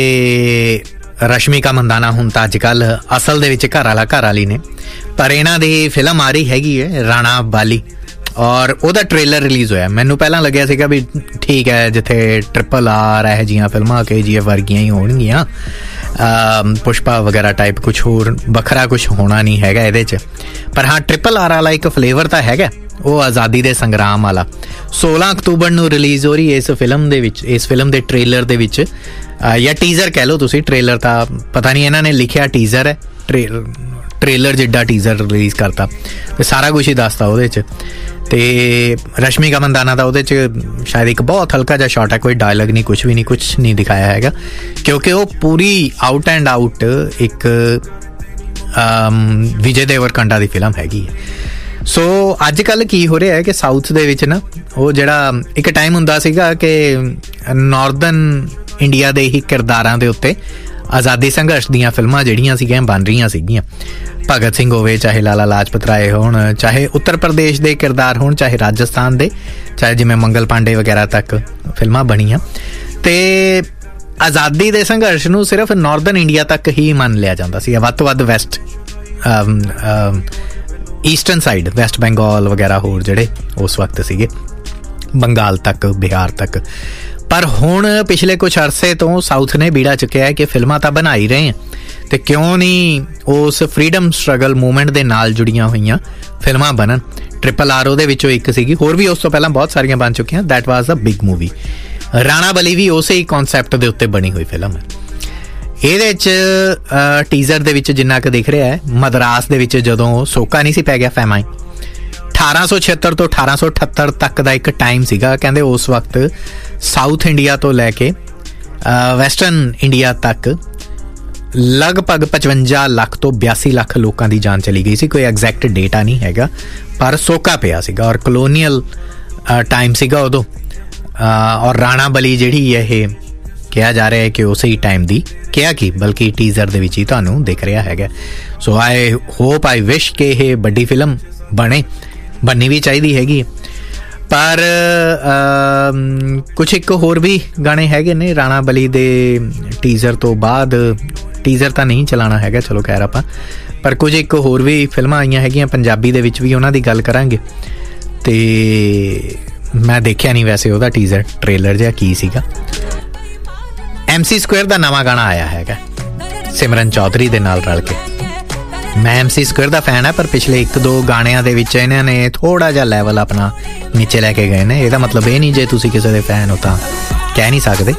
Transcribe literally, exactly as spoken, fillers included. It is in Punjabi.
ਰਸ਼ਮਿਕਾ ਮੰਦਾਨਾ ਹੁਣ ਤਾਂ ਅੱਜ ਕੱਲ੍ਹ ਅਸਲ ਦੇ ਵਿੱਚ ਘਰ ਵਾਲਾ ਘਰ ਵਾਲੀ ਨੇ, ਪਰ ਇਹਨਾਂ ਦੀ ਫਿਲਮ ਆ ਰਹੀ ਹੈਗੀ ਹੈ ਰਾਣਾ ਬਾਲੀ, ਔਰ ਉਹਦਾ ਟ੍ਰੇਲਰ ਰਿਲੀਜ਼ ਹੋਇਆ। ਮੈਨੂੰ ਪਹਿਲਾਂ ਲੱਗਿਆ ਸੀਗਾ ਵੀ ਠੀਕ ਹੈ, ਜਿੱਥੇ ਟ੍ਰਿਪਲ ਆਰ ਇਹੋ ਜਿਹੀਆਂ ਫਿਲਮਾਂ ਕੇ ਜੀ ਐਫ ਵਰਗੀਆਂ ਹੀ ਹੋਣਗੀਆਂ, ਪੁਸ਼ਪਾ ਵਗੈਰਾ ਟਾਈਪ, ਕੁਛ ਹੋਰ ਵੱਖਰਾ ਕੁਛ ਹੋਣਾ ਨਹੀਂ ਹੈਗਾ ਇਹਦੇ 'ਚ। ਪਰ ਹਾਂ, ਟ੍ਰਿਪਲ ਆਰ ਵਾਲਾ ਇੱਕ ਫਲੇਵਰ ਤਾਂ ਹੈਗਾ, ਉਹ ਆਜ਼ਾਦੀ ਦੇ ਸੰਗਰਾਮ ਵਾਲਾ। ਸੋਲਾਂ ਅਕਤੂਬਰ ਨੂੰ ਰਿਲੀਜ਼ ਹੋ ਰਹੀ ਇਸ ਫਿਲਮ ਦੇ ਵਿੱਚ, ਇਸ ਫਿਲਮ ਦੇ ਟ੍ਰੇਲਰ ਦੇ ਵਿੱਚ, ਜਾਂ ਟੀਜ਼ਰ ਕਹਿ ਲਓ ਤੁਸੀਂ, ਟ੍ਰੇਲਰ ਤਾਂ ਪਤਾ ਨਹੀਂ ਇਹਨਾਂ ਨੇ ਲਿਖਿਆ ਟੀਜ਼ਰ ਹੈ, ਟ੍ਰੇ ਟ੍ਰੇਲਰ ਜਿੱਡਾ ਟੀਜ਼ਰ ਰਿਲੀਜ਼ ਕਰਤਾ ਅਤੇ ਸਾਰਾ ਕੁਛ ਹੀ ਦੱਸਤਾ ਉਹਦੇ 'ਚ। ਅਤੇ ਰਸ਼ਮਿਕਾ ਮੰਦਾਨਾ ਦਾ ਉਹਦੇ 'ਚ ਸ਼ਾਇਦ ਇੱਕ ਬਹੁਤ ਹਲਕਾ ਜਿਹਾ ਸ਼ਾਟ ਹੈ, ਕੋਈ ਡਾਇਲੌਗ ਨਹੀਂ, ਕੁਛ ਵੀ ਨਹੀਂ, ਕੁਛ ਨਹੀਂ ਦਿਖਾਇਆ ਹੈਗਾ, ਕਿਉਂਕਿ ਉਹ ਪੂਰੀ ਆਊਟ ਐਂਡ ਆਊਟ ਇੱਕ ਵਿਜੇ ਦੇਵਰਕੋਂਡਾ ਦੀ ਫਿਲਮ ਹੈਗੀ ਹੈ। ਸੋ ਅੱਜ ਕੱਲ੍ਹ ਕੀ ਹੋ ਰਿਹਾ ਹੈ ਕਿ ਸਾਊਥ ਦੇ ਵਿੱਚ ਨਾ, ਉਹ ਜਿਹੜਾ ਇੱਕ ਟਾਈਮ ਹੁੰਦਾ ਸੀਗਾ ਕਿ ਨੌਰਦਰਨ ਇੰਡੀਆ ਦੇ ਹੀ ਕਿਰਦਾਰਾਂ ਦੇ ਉੱਤੇ ਆਜ਼ਾਦੀ ਸੰਘਰਸ਼ ਦੀਆਂ ਫਿਲਮਾਂ ਜਿਹੜੀਆਂ ਸੀਗੀਆਂ ਬਣ ਰਹੀਆਂ ਸੀਗੀਆਂ। ਭਗਤ ਸਿੰਘ ਹੋਵੇ, ਚਾਹੇ ਲਾਲਾ ਲਾਜਪਤ ਰਾਏ ਹੋਣ, ਚਾਹੇ ਉੱਤਰ ਪ੍ਰਦੇਸ਼ ਦੇ ਕਿਰਦਾਰ ਹੋਣ, ਚਾਹੇ ਰਾਜਸਥਾਨ ਦੇ, ਚਾਹੇ ਜਿਵੇਂ ਮੰਗਲ ਪਾਂਡੇ ਵਗੈਰਾ ਤੱਕ ਫਿਲਮਾਂ ਬਣੀਆਂ। ਅਤੇ ਆਜ਼ਾਦੀ ਦੇ ਸੰਘਰਸ਼ ਨੂੰ ਸਿਰਫ ਨੌਰਦਰਨ ਇੰਡੀਆ ਤੱਕ ਹੀ ਮੰਨ ਲਿਆ ਜਾਂਦਾ ਸੀ, ਵੱਧ ਤੋਂ ਵੱਧ West eastern side, West Bengal ਵਗੈਰਾ ਹੋਰ ਜਿਹੜੇ ਉਸ ਵਕਤ ਸੀਗੇ, ਬੰਗਾਲ ਤੱਕ, ਬਿਹਾਰ ਤੱਕ। ਪਰ ਹੁਣ ਪਿਛਲੇ ਕੁਛ ਅਰਸੇ ਤੋਂ ਸਾਊਥ ਨੇ ਬੀੜਾ ਚੁੱਕਿਆ ਹੈ ਕਿ ਫਿਲਮਾਂ ਤਾਂ ਬਣਾ ਹੀ ਰਹੇ ਆ, ਅਤੇ ਕਿਉਂ ਨਹੀਂ ਉਸ ਫਰੀਡਮ ਸਟਰਗਲ ਮੂਵਮੈਂਟ ਦੇ ਨਾਲ ਜੁੜੀਆਂ ਹੋਈਆਂ ਫਿਲਮਾਂ ਬਣਨ। ਟ੍ਰਿਪਲ ਆਰ ਉਹਦੇ ਵਿੱਚੋਂ ਇੱਕ ਸੀਗੀ, ਹੋਰ ਵੀ ਉਸ ਤੋਂ ਪਹਿਲਾਂ ਬਹੁਤ ਸਾਰੀਆਂ ਬਣ ਚੁੱਕੀਆਂ। That was a big movie. Rana ਬਲੀ ਵੀ ਉਸੇ ਹੀ ਕੌਨਸੈਪਟ ਦੇ ਉੱਤੇ ਬਣੀ ਹੋਈ ਫਿਲਮ ਹੈ। ਇਹਦੇ 'ਚ ਟੀਜ਼ਰ ਦੇ ਵਿੱਚ ਜਿੰਨਾ ਕੁ ਦਿਖ ਰਿਹਾ ਹੈ, ਮਦਰਾਸ ਦੇ ਵਿੱਚ ਜਦੋਂ ਸੋਕਾ ਨਹੀਂ ਸੀ ਪੈ ਗਿਆ, ਫੈਮਾਈਨ, ਅਠਾਰਾਂ ਸੌ ਛਿਹੱਤਰ ਤੋਂ ਅਠਾਰਾਂ ਸੌ ਅਠੱਤਰ ਤੱਕ ਦਾ ਇੱਕ ਟਾਈਮ ਸੀਗਾ। ਕਹਿੰਦੇ ਉਸ ਵਕਤ ਸਾਊਥ ਇੰਡੀਆ ਤੋਂ ਲੈ ਕੇ ਵੈਸਟਰਨ ਇੰਡੀਆ ਤੱਕ ਲਗਭਗ ਪਚਵੰਜਾ ਲੱਖ ਤੋਂ ਬਿਆਸੀ ਲੱਖ ਲੋਕਾਂ ਦੀ ਜਾਨ ਚਲੀ ਗਈ ਸੀ। ਕੋਈ ਐਗਜ਼ੈਕਟ ਡੇਟਾ ਨਹੀਂ ਹੈਗਾ, ਪਰ ਸੋਕਾ ਪਿਆ ਸੀਗਾ, ਔਰ ਕਲੋਨੀਅਲ ਟਾਈਮ ਸੀਗਾ ਉਦੋਂ। ਔਰ ਰਾਣਾ ਬਲੀ ਜਿਹੜੀ ਹੈ, ਇਹ ਕਿਹਾ ਜਾ ਰਿਹਾ ਹੈ ਕਿ ਉਸੇ ਹੀ ਟਾਈਮ ਦੀ, ਕਿਹਾ ਕੀ ਬਲਕਿ ਟੀਜ਼ਰ ਦੇ ਵਿੱਚ ਹੀ ਤੁਹਾਨੂੰ ਦਿਖ ਰਿਹਾ ਹੈਗਾ। ਸੋ ਆਈ ਹੋਪ, ਆਈ ਵਿਸ਼ ਕਿ ਇਹ ਵੱਡੀ ਫਿਲਮ ਬਣੇ, ਬਣਨੀ ਵੀ ਚਾਹੀਦੀ ਹੈਗੀ। ਪਰ ਕੁਛ ਇੱਕ ਹੋਰ ਵੀ ਗਾਣੇ ਹੈਗੇ ਨੇ ਰਾਣਾ ਬਲੀ ਦੇ ਟੀਜ਼ਰ ਤੋਂ ਬਾਅਦ। ਟੀਜ਼ਰ ਤਾਂ ਨਹੀਂ ਚਲਾਉਣਾ ਹੈਗਾ, ਚਲੋ ਖੈਰ ਆਪਾਂ, ਪਰ ਕੁਝ ਇੱਕ ਹੋਰ ਵੀ ਫਿਲਮਾਂ ਆਈਆਂ ਹੈਗੀਆਂ ਪੰਜਾਬੀ ਦੇ ਵਿੱਚ ਵੀ, ਉਹਨਾਂ ਦੀ ਗੱਲ ਕਰਾਂਗੇ। ਅਤੇ ਮੈਂ ਦੇਖਿਆ ਨਹੀਂ ਵੈਸੇ ਉਹਦਾ ਟੀਜ਼ਰ, ਟ੍ਰੇਲਰ ਜਿਹਾ ਕੀ ਸੀਗਾ। ਐਮ ਸੀ ਸਕੁਏਅਰ ਦਾ ਨਵਾਂ ਗਾਣਾ ਆਇਆ ਹੈਗਾ ਸਿਮਰਨ ਚੌਧਰੀ ਦੇ ਨਾਲ ਰਲ ਕੇ। ਮੈਂ ਐਮ ਸੀ ਸਕੁਏਅਰ ਦਾ ਫੈਨ ਹੈ, ਪਰ ਪਿਛਲੇ ਇੱਕ ਦੋ ਗਾਣਿਆਂ ਦੇ ਵਿੱਚ ਇਹਨਾਂ ਨੇ ਥੋੜ੍ਹਾ ਜਿਹਾ ਲੈਵਲ ਆਪਣਾ ਨੀਚੇ ਲੈ ਕੇ ਗਏ ਨੇ। ਇਹਦਾ ਮਤਲਬ ਇਹ ਨਹੀਂ ਜੇ ਤੁਸੀਂ ਕਿਸੇ ਦੇ ਫੈਨ ਹੋ ਤਾਂ ਕਹਿ ਨਹੀਂ ਸਕਦੇ,